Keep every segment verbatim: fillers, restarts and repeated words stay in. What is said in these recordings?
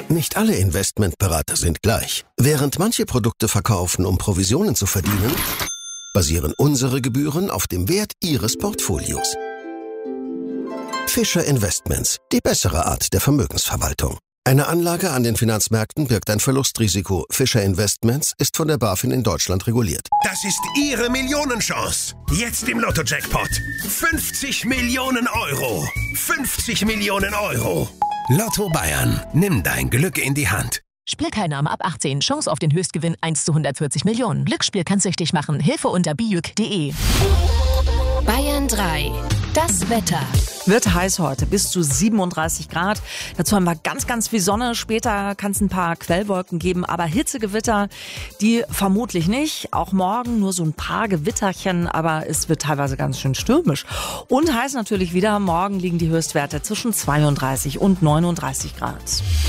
Nicht alle Investmentberater sind gleich. Während manche Produkte verkaufen, um Provisionen zu verdienen, basieren unsere Gebühren auf dem Wert Ihres Portfolios. Fischer Investments, die bessere Art der Vermögensverwaltung. Eine Anlage an den Finanzmärkten birgt ein Verlustrisiko. Fischer Investments ist von der BaFin in Deutschland reguliert. Das ist Ihre Millionenchance. Jetzt im Lotto-Jackpot. fünfzig Millionen Euro. fünfzig Millionen Euro. Lotto Bayern. Nimm dein Glück in die Hand. Spielteilnahme ab achtzehn. Chance auf den Höchstgewinn eins zu hundertvierzig Millionen. Glücksspiel kann süchtig machen. Hilfe unter bijuk punkt de. Bayern drei. Das Wetter. Wird heiß heute, bis zu siebenunddreißig Grad. Dazu haben wir ganz, ganz viel Sonne. Später kann es ein paar Quellwolken geben, aber Hitzegewitter, die vermutlich nicht. Auch morgen nur so ein paar Gewitterchen, aber es wird teilweise ganz schön stürmisch. Und heiß natürlich wieder. Morgen liegen die Höchstwerte zwischen zweiunddreißig und neununddreißig Grad.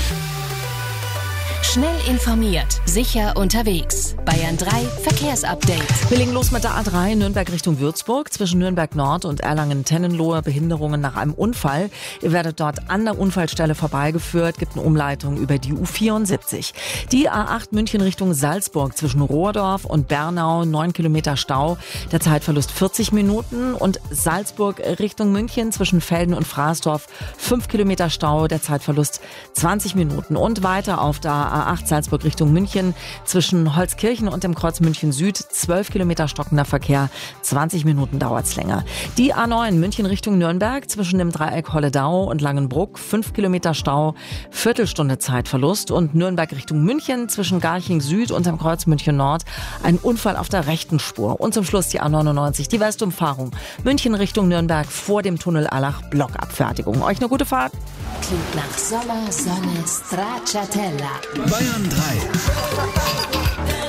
Schnell informiert, sicher unterwegs. Bayern drei Verkehrsupdate. Wir legen los mit der A drei Nürnberg Richtung Würzburg. Zwischen Nürnberg Nord und Erlangen-Tennenlohe Behinderungen nach einem Unfall. Ihr werdet dort an der Unfallstelle vorbeigeführt. Gibt eine Umleitung über die U vierundsiebzig. Die A acht München Richtung Salzburg zwischen Rohrdorf und Bernau. neun Kilometer Stau. Der Zeitverlust vierzig Minuten. Und Salzburg Richtung München zwischen Velden und Fraßdorf. fünf Kilometer Stau. Der Zeitverlust zwanzig Minuten. Und weiter auf der A acht Salzburg Richtung München zwischen Holzkirchen und dem Kreuz München Süd zwölf Kilometer stockender Verkehr, zwanzig Minuten dauert's länger. Die A neun München Richtung Nürnberg zwischen dem Dreieck Holledau und Langenbruck fünf Kilometer Stau, Viertelstunde Zeitverlust. Und Nürnberg Richtung München zwischen Garching Süd und dem Kreuz München Nord ein Unfall auf der rechten Spur. Und zum Schluss die A neunundneunzig, die Westumfahrung München Richtung Nürnberg vor dem Tunnel Allach, Blockabfertigung. Euch eine gute Fahrt. Klingt nach Sommer, Sonne, Stracciatella. Bayern drei.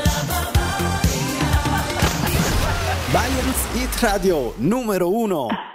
Bayerns Hit Radio Numero uno.